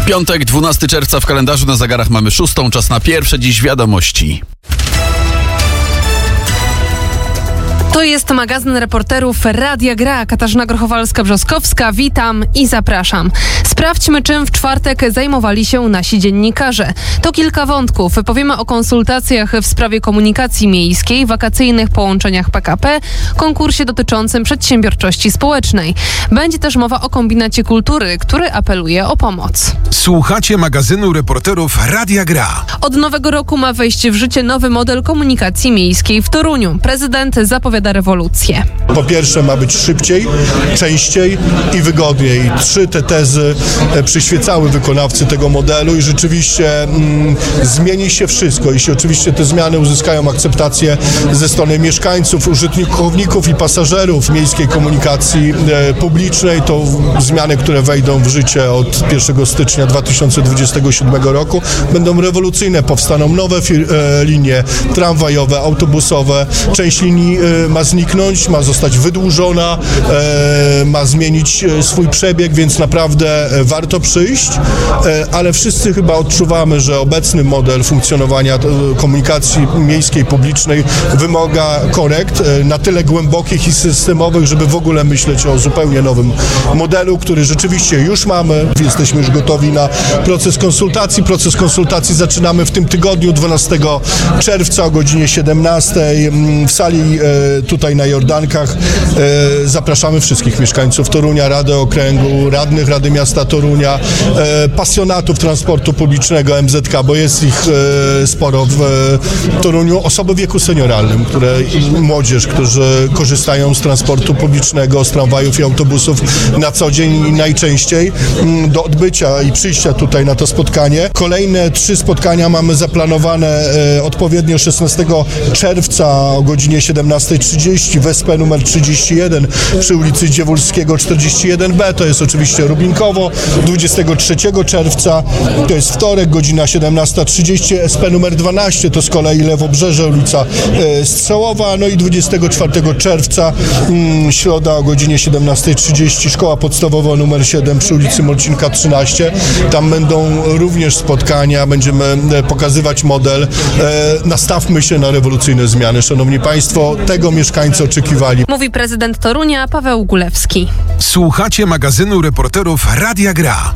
Piątek, 12 czerwca w kalendarzu, na zegarach mamy 6, czas na pierwsze dziś wiadomości. To jest magazyn reporterów Radia Gra. Katarzyna Grochowalska-Brzoskowska. Witam i zapraszam. Sprawdźmy, czym w czwartek zajmowali się nasi dziennikarze. To kilka wątków. Powiemy o konsultacjach w sprawie komunikacji miejskiej, wakacyjnych połączeniach PKP, konkursie dotyczącym przedsiębiorczości społecznej. Będzie też mowa o kombinacie kultury, który apeluje o pomoc. Słuchacie magazynu reporterów Radia Gra. Od nowego roku ma wejść w życie nowy model komunikacji miejskiej w Toruniu. Prezydent zapowiada rewolucję. Po pierwsze, ma być szybciej, częściej i wygodniej. 3 te tezy przyświecały wykonawcy tego modelu i rzeczywiście zmieni się wszystko. Jeśli oczywiście te zmiany uzyskają akceptację ze strony mieszkańców, użytkowników i pasażerów miejskiej komunikacji publicznej, to zmiany, które wejdą w życie od 1 stycznia 2027 roku, będą rewolucyjne. Powstaną nowe linie tramwajowe, autobusowe. Część linii ma zniknąć, ma zostać wydłużona, ma zmienić swój przebieg, więc naprawdę warto przyjść, ale wszyscy chyba odczuwamy, że obecny model funkcjonowania komunikacji miejskiej, publicznej wymaga korekt na tyle głębokich i systemowych, żeby w ogóle myśleć o zupełnie nowym modelu, który rzeczywiście już mamy. Jesteśmy już gotowi na proces konsultacji. Proces konsultacji zaczynamy w tym tygodniu, 12 czerwca o godzinie 17 w sali tutaj na Jordankach. Zapraszamy wszystkich mieszkańców Torunia, Rady Okręgu, radnych Rady Miasta Torunia, pasjonatów transportu publicznego MZK, bo jest ich sporo w Toruniu, osoby w wieku senioralnym, młodzież, którzy korzystają z transportu publicznego, z tramwajów i autobusów na co dzień i najczęściej do odbycia i przyjścia tutaj na to spotkanie. Kolejne 3 spotkania mamy zaplanowane odpowiednio 16 czerwca o godzinie 17:30 w SP numer 31 przy ulicy Dziewulskiego 41B, to jest oczywiście Rubinkowo. 23 czerwca, to jest wtorek, godzina 17:30, SP numer 12, to z kolei Lewobrzeże, ulica Strzełowa. No i 24 czerwca, środa o godzinie 17:30, Szkoła Podstawowa numer 7 przy ulicy Morcinka 13. Tam będą również spotkania, będziemy pokazywać model. Nastawmy się na rewolucyjne zmiany. Szanowni Państwo, tego mieszkańcy oczekiwali. Mówi prezydent Torunia Paweł Gulewski. Słuchacie magazynu reporterów Radia Gra.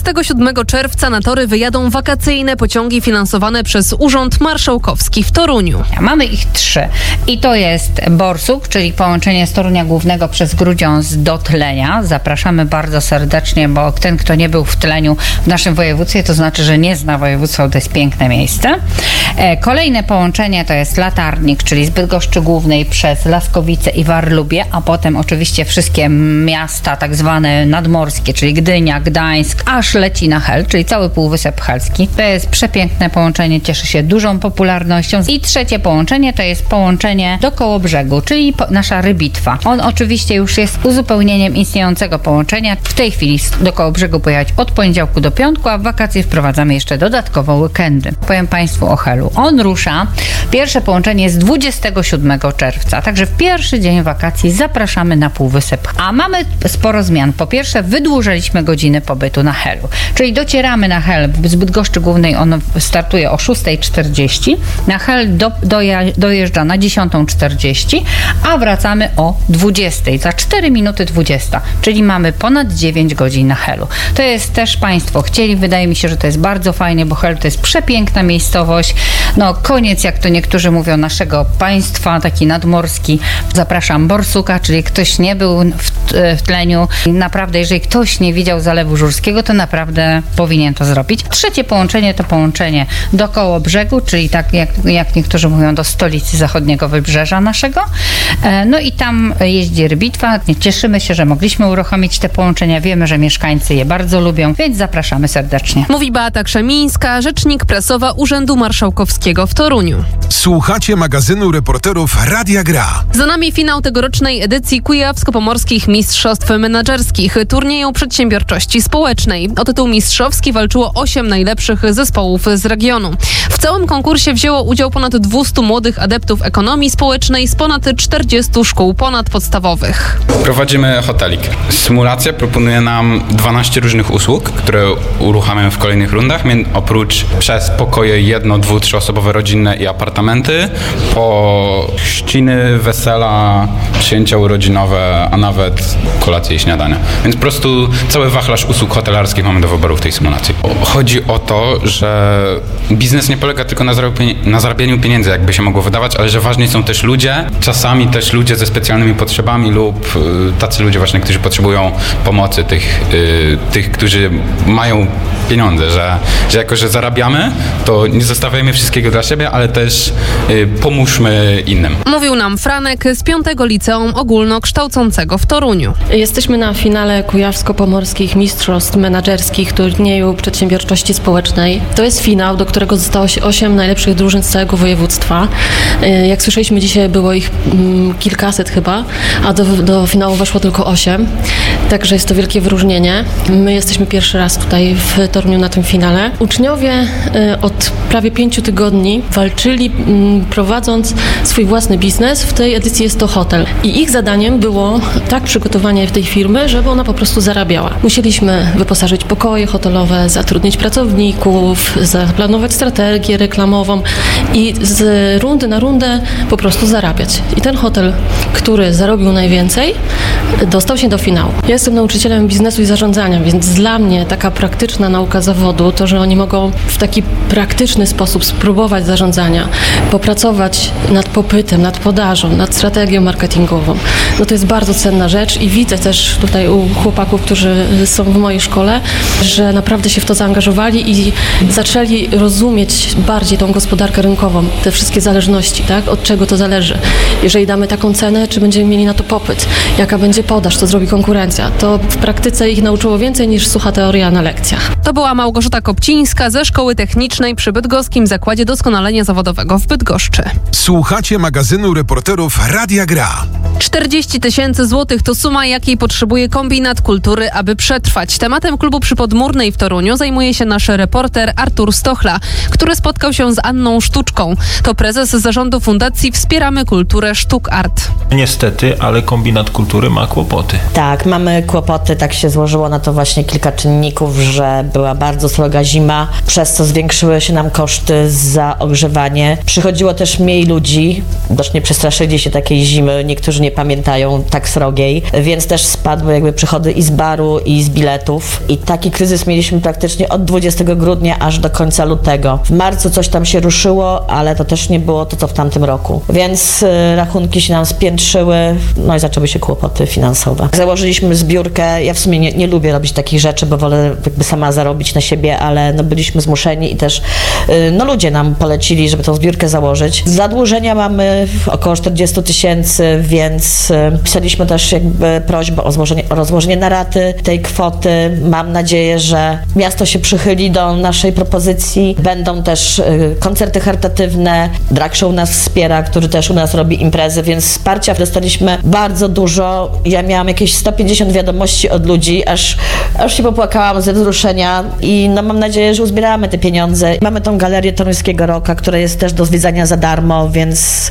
27 czerwca na tory wyjadą wakacyjne pociągi finansowane przez Urząd Marszałkowski w Toruniu. Mamy ich 3 i to jest Borsuk, czyli połączenie z Torunia Głównego przez Grudziądz do Tlenia. Zapraszamy bardzo serdecznie, bo ten, kto nie był w Tleniu w naszym województwie, to znaczy, że nie zna województwa, to jest piękne miejsce. Kolejne połączenie to jest Latarnik, czyli z Bydgoszczy Głównej przez Laskowice i Warlubię, a potem oczywiście wszystkie miasta tak zwane nadmorskie, czyli Gdynia, Gdańsk, aż leci na Hel, czyli cały Półwysep Helski. To jest przepiękne połączenie, cieszy się dużą popularnością. I trzecie połączenie to jest połączenie do Kołobrzegu, czyli nasza Rybitwa. On oczywiście już jest uzupełnieniem istniejącego połączenia. W tej chwili do Kołobrzegu pojechać od poniedziałku do piątku, a w wakacje wprowadzamy jeszcze dodatkowo weekendy. Powiem Państwu o Helu. On rusza. Pierwsze połączenie jest 27 czerwca, także w pierwszy dzień wakacji zapraszamy na Półwysep. A mamy sporo zmian. Po pierwsze, wydłużyliśmy godziny pobytu na Helu, czyli docieramy na Hel z Bydgoszczy Głównej, on startuje o 6:40, na Hel dojeżdża na 10:40, a wracamy o 20:00, za 4 minuty 20, czyli mamy ponad 9 godzin na Helu. To jest też Państwo chcieli, wydaje mi się, że to jest bardzo fajne, bo Hel to jest przepiękna miejscowość, no koniec, jak to niektórzy mówią, naszego państwa, taki nadmorski. Zapraszam Borsuka, czyli ktoś nie był w Tleniu. Naprawdę, jeżeli ktoś nie widział Zalewu Żurskiego, to naprawdę powinien to zrobić. Trzecie połączenie to połączenie do Kołobrzegu, czyli tak jak niektórzy mówią, do stolicy zachodniego wybrzeża naszego. No i tam jeździ Rybitwa. Cieszymy się, że mogliśmy uruchomić te połączenia. Wiemy, że mieszkańcy je bardzo lubią, więc zapraszamy serdecznie. Mówi Beata Krzemińska, rzecznik prasowa Urzędu Marszałkowskiego w Toruniu. Słuchacie magazynu reporterów Radia Gra. Gra. Za nami finał tegorocznej edycji Kujawsko-Pomorskich Mistrzostw Menadżerskich, turnieju przedsiębiorczości społecznej. O tytuł mistrzowski walczyło 8 najlepszych zespołów z regionu. W całym konkursie wzięło udział ponad 200 młodych adeptów ekonomii społecznej z ponad 40 szkół ponadpodstawowych. Prowadzimy hotelik. Symulacja proponuje nam 12 różnych usług, które uruchamiamy w kolejnych rundach. Oprócz przez pokoje 1-, 2-, 3-osobowe rodzinne i apartamenty, po chrzciny, wesela, przyjęcia urodzinowe, a nawet kolacje i śniadania. Więc po prostu cały wachlarz usług hotelarskich mamy do wyboru w tej symulacji. Chodzi o to, że biznes nie polega tylko na zarabianiu pieniędzy, jakby się mogło wydawać, ale że ważni są też ludzie, czasami też ludzie ze specjalnymi potrzebami lub tacy ludzie właśnie, którzy potrzebują pomocy tych, którzy mają pieniądze, że jako, że zarabiamy, to nie zostawiajmy wszystkiego dla siebie, ale też pomóżmy innym. Mówił nam Franek z 5. Liceum Ogólnokształcącego w Toruniu. Jesteśmy na finale Kujawsko-Pomorskich Mistrzostw Menadżerskich turnieju przedsiębiorczości społecznej. To jest finał, do którego zostało się 8 najlepszych drużyn z całego województwa. Jak słyszeliśmy dzisiaj, było ich kilkaset chyba, a do finału weszło tylko 8. Także jest to wielkie wyróżnienie. My jesteśmy pierwszy raz tutaj w Toruniu na tym finale. Uczniowie od prawie 5 tygodni walczyli, prowadząc swój własny biznes. W tej edycji jest to hotel. I ich zadaniem było tak przygotowanie tej firmy, żeby ona po prostu zarabiała. Musieliśmy wyposażyć pokoje hotelowe, zatrudnić pracowników, zaplanować strategię reklamową i z rundy na rundę po prostu zarabiać. I ten hotel, który zarobił najwięcej, dostał się do finału. Ja jestem nauczycielem biznesu i zarządzania, więc dla mnie taka praktyczna nauka zawodu, to, że oni mogą w taki praktyczny sposób spróbować zarządzania, popracować nad popytem, nad podażą, nad strategią marketingową, no to jest bardzo cenna rzecz i widzę też tutaj u chłopaków, którzy są w mojej szkole, że naprawdę się w to zaangażowali i zaczęli rozumieć bardziej tą gospodarkę rynkową, te wszystkie zależności, tak? Od czego to zależy. Jeżeli damy taką cenę, czy będziemy mieli na to popyt, jaka będzie podaż, co zrobi konkurencja. To w praktyce ich nauczyło więcej niż sucha teoria na lekcjach. To była Małgorzata Kopcińska ze Szkoły Technicznej przy Bydgoskim Zakładzie Doskonalenia Zawodowego w Bydgoszczy. Słuchacie magazynu reporterów Radia Gra. 40 000 złotych to suma, jakiej potrzebuje kombinat kultury, aby przetrwać. Tematem klubu przy Podmurnej w Toruniu zajmuje się nasz reporter Artur Stochla, który spotkał się z Anną Sztuczką. To prezes zarządu Fundacji Wspieramy Kulturę Sztuk Art. Niestety, ale kombinat kultury ma kłopoty. Tak, mamy kłopoty, tak się złożyło na to właśnie kilka czynników, że była bardzo sroga zima, przez co zwiększyły się nam koszty za ogrzewanie. Przychodziło też mniej ludzi, też nie przestraszyli się takiej zimy, niektórzy nie pamiętają tak srogiej, więc też spadły jakby przychody i z baru, i z biletów. I taki kryzys mieliśmy praktycznie od 20 grudnia aż do końca lutego. W marcu coś tam się ruszyło, ale to też nie było to, co w tamtym roku. Więc rachunki się nam spiętrzyły, no i zaczęły się kłopoty finansowe. Założyliśmy zbiórkę, ja w sumie nie lubię robić takich rzeczy, bo wolę jakby sama zarobić na siebie, ale no byliśmy zmuszeni i też no ludzie nam polecili, żeby tą zbiórkę założyć. Zadłużenia mamy około 40 000, więc pisaliśmy też jakby prośbę o rozłożenie na raty tej kwoty. Mam nadzieję, że miasto się przychyli do naszej propozycji. Będą też koncerty charytatywne, drag show nas wspiera, który też u nas robi imprezy, więc wsparcia dostaliśmy bardzo dużo. Ja miałam jakieś 150 wiadomości od ludzi, aż się popłakałam ze wzruszenia i no mam nadzieję, że uzbieramy te pieniądze. Mamy tą galerię Toruńskiego Rocka, która jest też do zwiedzania za darmo, więc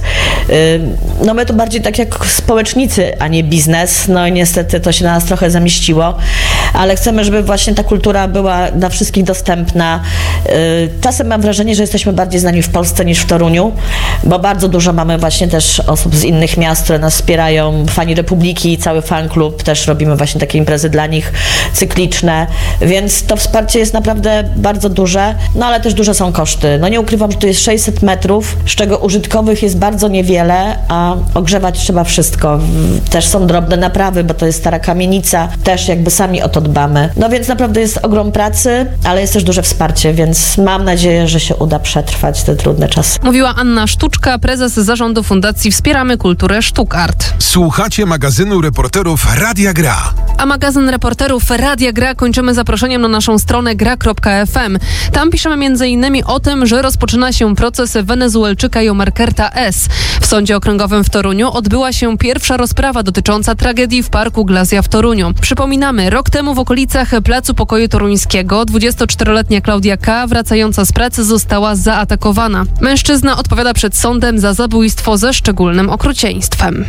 no my to bardziej tak jak społecznicy, a nie biznes. No i niestety to się na nas trochę zamieściło, ale chcemy, żeby właśnie ta kultura była dla wszystkich dostępna. Czasem mam wrażenie, że jesteśmy bardziej znani w Polsce niż w Toruniu, bo bardzo dużo mamy właśnie też osób z innych miast, które nas wspierają, fani Republiki, cały fan klub, też robimy właśnie takie imprezy dla nich cykliczne, więc to wsparcie jest naprawdę bardzo duże, no ale też duże są koszty. No nie ukrywam, że to jest 600 metrów, z czego użytkowych jest bardzo niewiele, a ogrzewać trzeba wszystko. Też są drobne naprawy, bo to jest stara kamienica, też jakby sami o to dbamy. No więc naprawdę jest ogrom pracy, ale jest też duże wsparcie, więc mam nadzieję, że się uda przetrwać te trudne czasy. Mówiła Anna Sztuczka, prezes zarządu Fundacji Wspieramy Kulturę StuckArt. Słuchacie magazynu reporterów Radia Gra. A magazyn reporterów Radia Gra kończymy zaproszeniem na naszą stronę gra.fm. Tam piszemy m.in. o tym, że rozpoczyna się proces Wenezuelczyka Jomarkerta S. W Sądzie Okręgowym w Toruniu odbyła się pierwsza rozprawa dotycząca tragedii w Parku Glazja w Toruniu. Przypominamy, rok temu w okolicach Placu Pokoju Toruńskiego 24-letnia Klaudia K., wracająca z pracy, została zaatakowana. Mężczyzna odpowiada przed sądem za zabójstwo ze szczególnym okrucieństwem.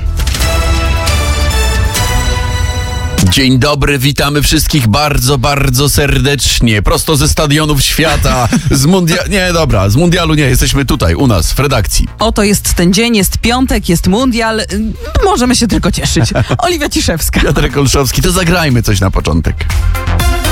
Dzień dobry, witamy wszystkich bardzo, bardzo serdecznie. Prosto ze stadionów świata, z mundialu nie, jesteśmy tutaj, u nas, w redakcji. Oto jest ten dzień, jest piątek, jest mundial, możemy się tylko cieszyć. Oliwia Ciszewska. Piotrek Olszowski, to zagrajmy coś na początek.